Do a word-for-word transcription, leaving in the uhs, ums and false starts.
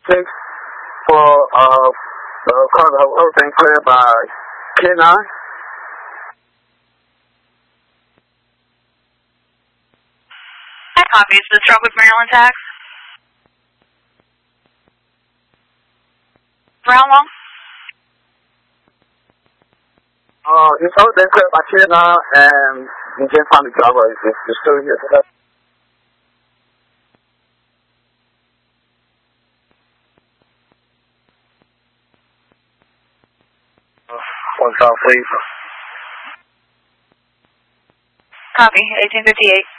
six for uh, uh, call everything clear by K nine. I copy. Is this Rockwood, Maryland tax? For how long? Uh, it's everything clear by K nine, and you can't find the driver. It's, it's still here. Okay? One time, please. Copy. eighteen fifty-eight.